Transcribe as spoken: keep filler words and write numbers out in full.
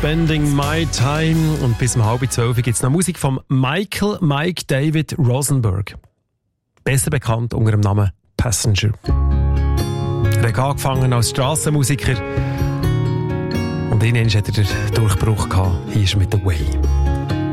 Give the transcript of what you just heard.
Spending My Time. Und bis um halb zwölf gibt es noch Musik von Michael Mike David Rosenberg. Besser bekannt unter dem Namen Passenger. Er hat angefangen als Strassenmusiker und irgendwann hat er den Durchbruch gehabt. Hier ist mit The Way.